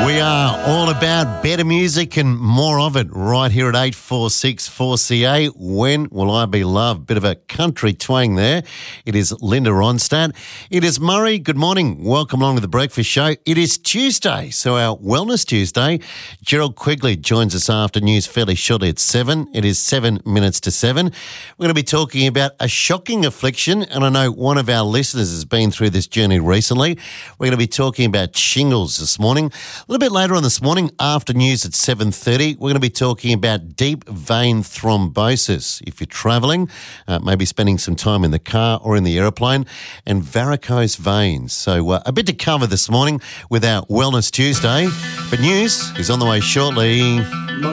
We are all about better music and more of it right here at 846 4CA. When Will I Be Loved? Bit of a country twang there. It is Linda Ronstadt. It is Murray. Good morning. Welcome along to the Breakfast Show. It is Tuesday, so our Wellness Tuesday. Gerald Quigley joins us after news fairly shortly at 7. It is 7 minutes to 7. We're going to be talking about a shocking affliction, and I know one of our listeners has been through this journey recently. We're going to be talking about shingles this morning. A little bit later on this morning, after news at 7:30, we're going to be talking about deep vein thrombosis. If you're travelling, maybe spending some time in the car or in the aeroplane, and varicose veins. So a bit to cover this morning with our Wellness Tuesday. But news is on the way shortly.